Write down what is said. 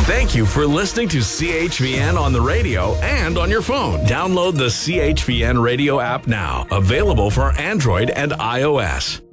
Thank you for listening to CHVN on the radio and on your phone. Download the CHVN radio app now. Available for Android and iOS.